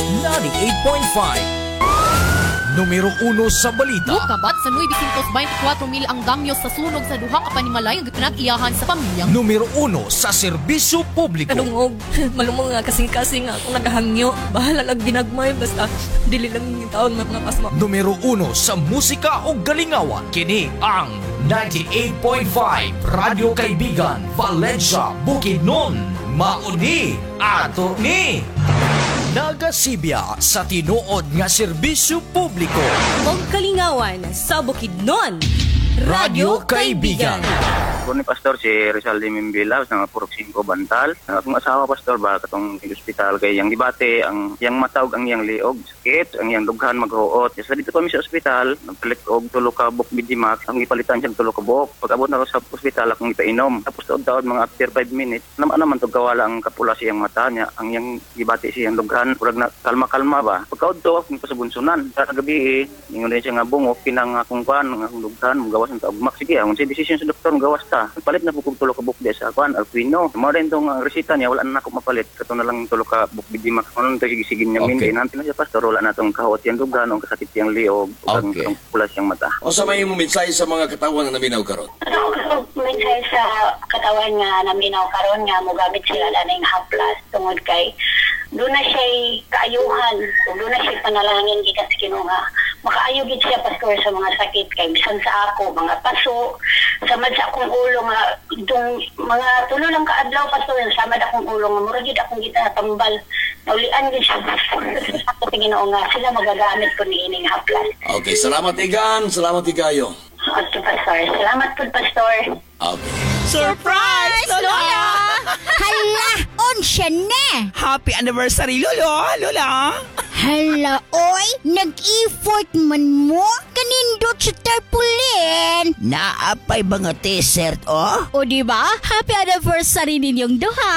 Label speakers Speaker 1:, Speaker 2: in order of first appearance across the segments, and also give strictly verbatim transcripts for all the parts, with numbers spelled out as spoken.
Speaker 1: ninety-eight point five. Numero uno sa balita.
Speaker 2: Bukabat sa nueve twenty-four mil ang damyo sa sunog sa duha ka panimalay ang pinag-iyahan sa pamilyang.
Speaker 1: Numero uno sa serbisyo publiko.
Speaker 3: Kadungog, malumong nga kasing-kasing nga kung nagahangyo. Bahala lang ginagmay, basta dili lang yung taon mga pasma.
Speaker 1: Numero uno sa musika o galingawan. Kini ang ninety-eight point five Radyo Kaibigan, Valencia, Bukidnon. Mauni ato ni nagasibya sa tinuod nga serbisyo publiko.
Speaker 3: Og kalingawan sa Bukidnon,
Speaker 1: Radyo Kaibigan.
Speaker 4: Ako ni Pastor si Rizal de Mimbila sa mga Purok cinco Bantal. Ang akong asawa Pastor ba katong hospital kay yang dibate ang yang matawag ang yang liog sakit ang yang dughan maghuot. Sa dito kami sa ospital nagpalit og tulo ka buk Bidimax ang ipalitan siyang tulo ka buk. Pag-abot na ko sa ospital akong ipainom. Tapos taod-taod mga after five minutes naman naman to gawala ang kapula siyang mata niya. Ang yang dibate siyang dughan purag na kalma-kalma ba. Pagkaod to akong pasabunsunan sa gabi ingon din siya nga bungok pinang akong kuan ang dughan gawas ang taugmak sige ang si decision sa doktor gawas palit na po kong tulo ka bukde sa kuan Alpino. Mao rin tong uh, resita niya wala na ako mapalit. Kato na lang tulo ka buk Bidimax. Ano to sige-sigin niya min kay nanti na siya Pastor wala na tong kahot yang dugan ang kasakit yang liog ang
Speaker 5: Okay.
Speaker 4: pulas yang mata.
Speaker 5: O sa may mo mensahe sa mga katawan na naminaw karon.
Speaker 6: Mensahe sa katawan nga naminaw karon nga mogamit sila laning haplas tungod kay doon na siya kaayuhan, doon na siya panalangin gikan sa Ginoo nga makaayo gid siya Pastor sa mga sakit kay bisan sa ako mga paso samad sa akong ulo nga itong mga tulo lang ka adlaw Pastor samad akong ulo nga mura gid akong gitatambal naulian gid siya ako sa Ginoo nga sila magagamit ko ni ining haplas.
Speaker 5: Okay, salamat Igan, salamat Igayo.
Speaker 6: Okay Pastor, salamat po Pastor.
Speaker 5: Okay.
Speaker 7: Surprise, Lola!
Speaker 8: Hala, onsya na!
Speaker 7: Happy anniversary, Lolo! Lola!
Speaker 8: Hala, oy! Nag-effort man mo? Kanindot sa tarpulin!
Speaker 7: Naapay ba nga t-shirt, oh?
Speaker 8: O diba? Happy anniversary ninyong duha!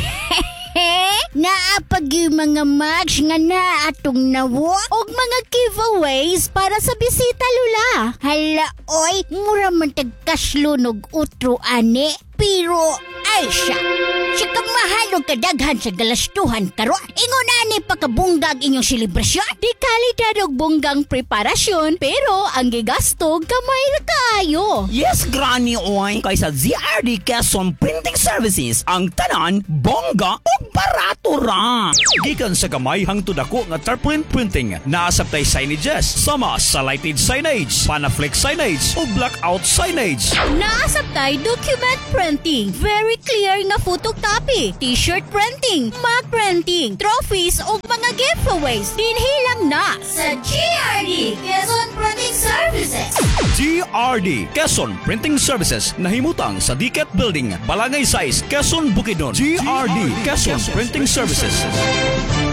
Speaker 8: Naapag yung mga match nga na atong nawo og mga giveaways para sa bisita lula. Hala, oy, mura man tagkaslunog utro ane. Pero, ay siya. Siya kang mahalog kadaghan sa galastuhan karon. Ingon ani pagkabunggag inyong selebrasyon. Di kalidad og bunggang preparasyon, pero ang gigastog kamay ra kaayo.
Speaker 7: Yes, Granny Oy! Kaysa Z R D Quezon Printing Services, ang tanan, bongga o barato ra.
Speaker 9: Gikan sa gamay hangtod ako nga tarpaulin printing, naasabtay signages, sama sa lighted signage, panaflex signage o blackout signage.
Speaker 8: Naasabtay document printing, very clear nga photocopy, t-shirt printing, mug printing, trophies o mga giveaways. Dinhilang na sa G R D Quezon Printing Services.
Speaker 9: G R D Quezon Printing Services nahimutang sa Diket Building, Balangay Size, Quezon, Bukidnon. G R D Quezon Printing Services.